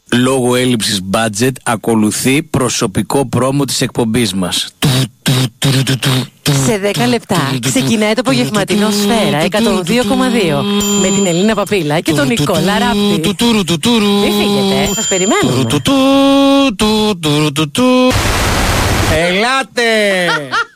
λόγω έλλειψης budget ακολουθεί προσωπικό πρόμο της εκπομπής μας. Σε 10 λεπτά ξεκινάει το απογευματινό Σφαίρα 102,2 με την Ελίνα Παπίλα και τον Νικόλα Ράπτη. Μην φύγετε, σας περιμένουμε. Ελάτε!